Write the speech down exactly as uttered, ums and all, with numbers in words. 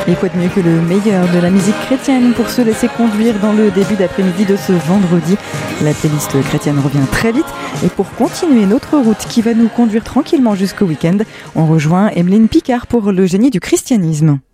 Et quoi de mieux que le meilleur de la musique chrétienne pour se laisser conduire dans le début d'après-midi de ce vendredi. La playlist chrétienne revient très vite. Et pour continuer notre route qui va nous conduire tranquillement jusqu'au week-end, on rejoint Emeline Picard pour le génie du christianisme.